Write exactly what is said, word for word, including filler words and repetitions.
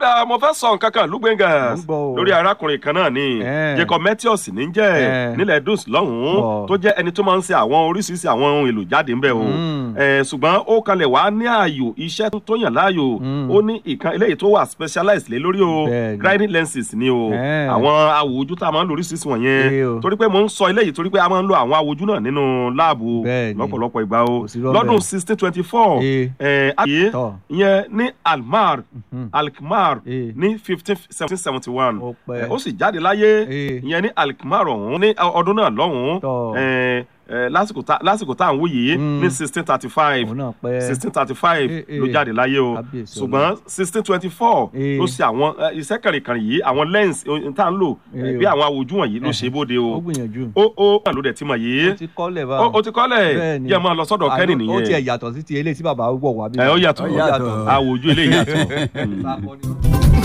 dáa mo fẹ́ sọ nǹkan kan lúgbẹ́ngà lórí arákùnrin kan náà ni Jacob Metius ní jẹ́ nílẹ̀ dus lọ́hùn-ún tó jẹ́ ẹni tó máa ń ṣe àwọn oríṣiríṣi àwọn ohun èlò jáde ńbẹ̀ o ṣùgbọ́n ó kalẹ̀ wá ní ààyò iṣẹ́ tó yàn láàyò ó ní ìkan eléyìí tó wà specialized lé lórí o grinding lenses ni o àwọn awò ojú tá a máa ń lo oríṣiríṣi wọ̀nyẹn torí pé mo ń sọ eléyìí torí pé a máa ń lo àwọn awò ojú náà nínú láàbù lọ́pọ̀lọpọ̀ ìgbà o lọ́dún sixteen twenty four ayé ìyẹn ní Almar Alkmaar ní fifteen seventy one ó sì jáde láyé ìyẹn ní Alkmaar ọ̀hún ní ọdún náà lọ́hùn-ún lásìkò tá lásìkò tá à ń wò yìí ní sixteen thirty five sixteen thirty five ló jáde láyé o ṣùgbọ́n sixteen twenty four ló ṣe àwọn iṣẹ́ kẹrìnkẹrìn yìí àwọn lens tá à ń lò bí àwọn àwòjú wọ̀nyí ló ṣe bóde o ó ó ló dẹ̀ ti mọ̀ yìí ó ti kọ́lẹ̀ yẹ máa lọ sọ́dọ̀ kẹ́ni nìyẹn. ó tiẹ̀ yàtọ̀ sí ti eléyìí tí bàbá wọ̀ wá bí. ó yàtọ̀ àwòjú eléyìí yàtọ̀.